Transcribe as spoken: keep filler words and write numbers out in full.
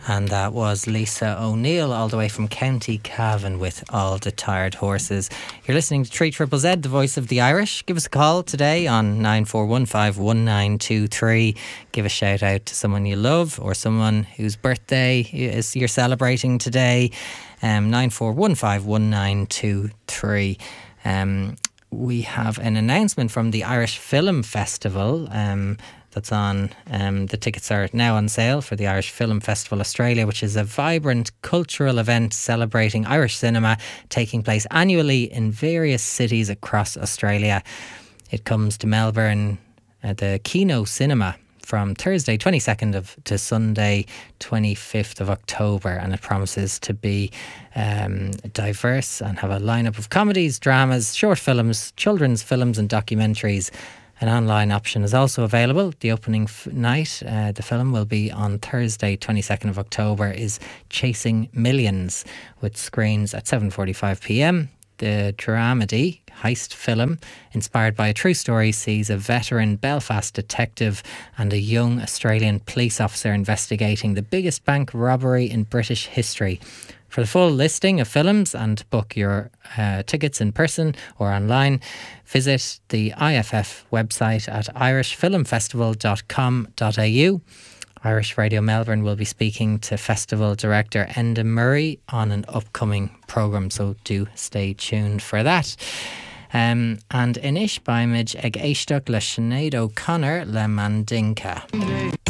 And that was Lisa O'Neill, all the way from County Cavan with All the Tired Horses. You're listening to three Z Z Z, the voice of the Irish. Give us a call today on nine four one five one nine two three. Give a shout out to someone you love or someone whose birthday is you're celebrating today. Um, nine four one five one nine two three. Um, we have an announcement from the Irish Film Festival. Um, That's on, um, the tickets are now on sale for the Irish Film Festival Australia, which is a vibrant cultural event celebrating Irish cinema, taking place annually in various cities across Australia. It comes to Melbourne at the Kino Cinema from Thursday twenty-second of to Sunday twenty-fifth of October, and it promises to be um, diverse and have a lineup of comedies, dramas, short films, children's films and documentaries. An online option is also available. The opening f- night, uh, the film will be on Thursday, twenty-second of October, is Chasing Millions, with screens at seven forty-five p m. The dramedy heist film, inspired by a true story, sees a veteran Belfast detective and a young Australian police officer investigating the biggest bank robbery in British history. For the full listing of films and book your uh, tickets in person or online, visit the I F F website at irish film festival dot com dot a u. Irish Radio Melbourne will be speaking to festival director Enda Murray on an upcoming programme, so do stay tuned for that. Um, and in Ishbaimage ag éisteach le Sinead O'Connor le Mandinka.